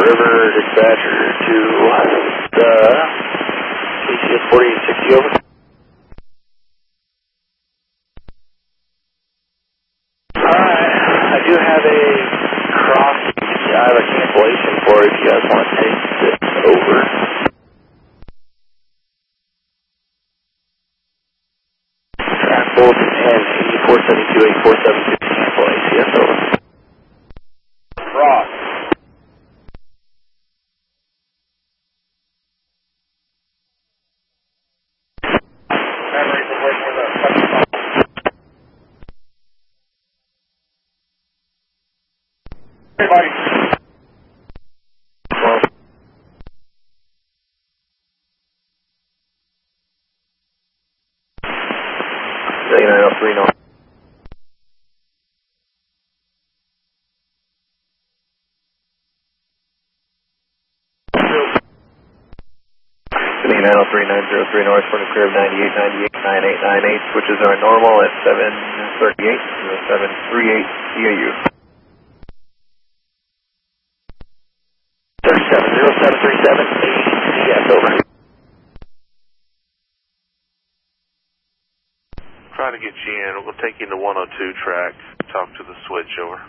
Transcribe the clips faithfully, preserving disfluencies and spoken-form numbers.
River dispatcher to the A C S forty-eight sixty, over. Alright, I do have a crossing. I have a cancellation for it if you guys want to take this over. Track bulletin and eighty-four seventy-two, eighty-four seventy-two, cancel A C S, over. Cross. Everybody. Well. nine oh three north. nine oh three, nine oh three north, for the clear of ninety-eight, ninety-eight, nine eight nine eight, which is our normal at seven thirty-eight, zero seven three eight C A U. thirty-seven, zero seven three seven, eight C S, over. Try to get you in. We'll take you into one oh two track. Talk to the switch, over.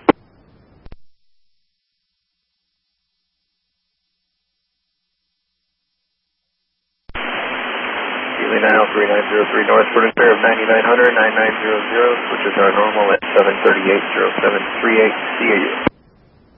nine oh three, nine oh three north, for the clear of ninety-nine hundred, ninety-nine hundred, which is our normal at seven thirty-eight, zero seven three eight C A U.